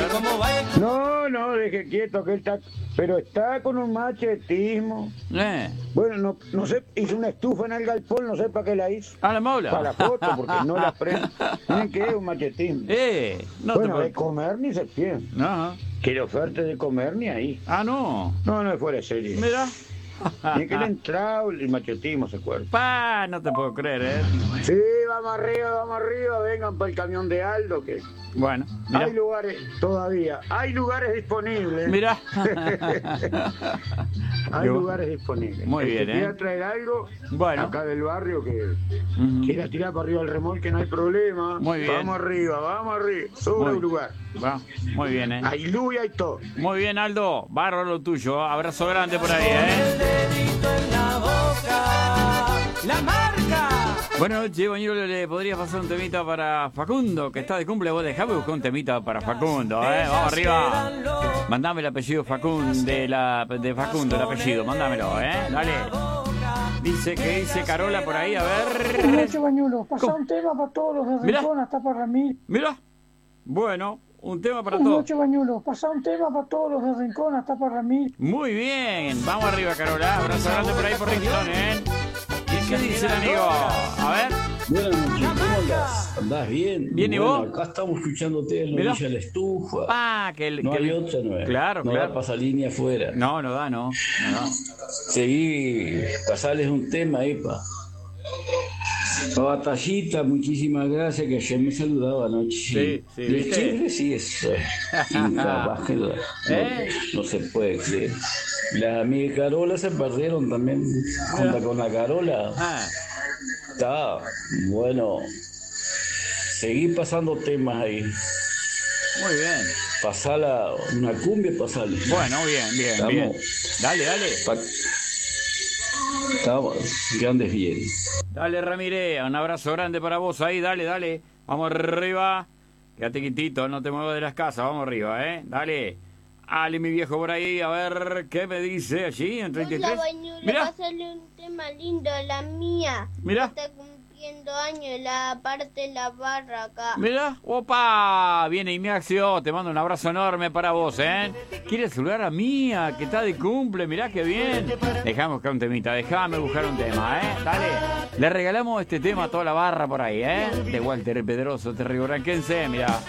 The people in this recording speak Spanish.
cómo baila. No, deje quieto que él está... Pero está con un machetismo. Bueno, no sé, hizo una estufa en el galpón, no sé para qué la hizo. A la maula. Para la foto, porque no la prende. Miren que es un machetismo. No bueno, de comer ni se piensa. No. Que le oferte de comer ni ahí. Ah, no. No es fuera de serie. Mira. Ni que le entrado el machetismo se acuerda. No te puedo creer, Sí, vamos arriba, vengan para el camión de Aldo que... Bueno, mirá. Hay lugares todavía, hay lugares disponibles. Mirá. Hay lugares disponibles. Muy bien, Si quiera traer algo, bueno, acá del barrio que quiera tirar para arriba el remolque, no hay problema. Muy bien. Vamos arriba, sobre un lugar. Va, muy bien, Hay luz y hay todo. Muy bien, Aldo, bárbaro lo tuyo. Abrazo grande por ahí, El dedito en la boca, la marca. Buenas noches, Bañuelo, le podría pasar un temita para Facundo, que está de cumple. Vos dejame buscar un temita para Facundo, Vamos arriba. Mandame el apellido Facundo, de Facundo, el apellido, mándamelo, Dale. Dice que dice Carola por ahí, a ver. Buenas noches, Bañuelo. Pasa un tema para todos los de Rincón, hasta para Ramírez. Mira. Bueno, un tema para Buenas todos. noches, Bañuelo. Pasa un tema para todos los de Rincón, hasta para Ramírez. Muy bien. Vamos arriba, Carola. Abrazo grande por ahí por Rincón, ¿Y qué dice el amigo? A ver. Buenas noches, ¿cómo andás? ¿Andás bien? ¿Bien y vos? Acá estamos escuchándote en la orilla de la estufa. No hay otra, no es. Claro, no da pasalínea afuera. No da. Seguí, pasarles un tema ahí, Batallita, muchísimas gracias, que ayer me saludaba anoche. Sí, de ¿viste? Chile sí es incapaz, no se puede creer. Las amigas de Carola se perdieron también, junto con la Carola. Está bueno. Seguí pasando temas ahí. Muy bien. Pasala, una cumbia, pasale. Bueno, bien. Dale. Estamos, que andes bien. Dale, Ramírez, un abrazo grande para vos ahí, dale. Vamos arriba. Quédate quietito, no te muevas de las casas, vamos arriba, Dale. Ale, mi viejo por ahí, a ver qué me dice allí en 33. Mira, pasarle un tema lindo a la mía. Mira. Está cumpliendo años, la parte la barra acá. Mira, opa, viene Ignacio, te mando un abrazo enorme para vos, ¿Quieres saludar a Mía, que está de cumple? Mirá qué bien. Dejame buscar un temita, déjame buscar un tema, Dale. Le regalamos este tema a toda la barra por ahí, de Walter Pedroso, terribranquense, mirá.